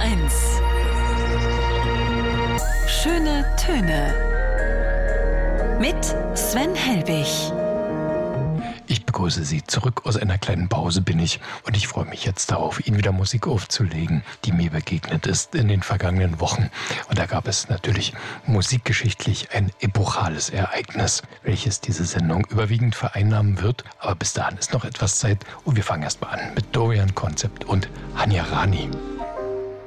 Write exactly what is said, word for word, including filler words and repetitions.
eins. Schöne Töne. Mit Sven Helbig. Ich begrüße Sie zurück. Aus einer kleinen Pause bin ich und ich freue mich jetzt darauf, Ihnen wieder Musik aufzulegen, die mir begegnet ist in den vergangenen Wochen. Und da gab es natürlich musikgeschichtlich ein epochales Ereignis, welches diese Sendung überwiegend vereinnahmen wird. Aber bis dahin ist noch etwas Zeit und wir fangen erstmal an mit Dorian Concept und Hanya Rani.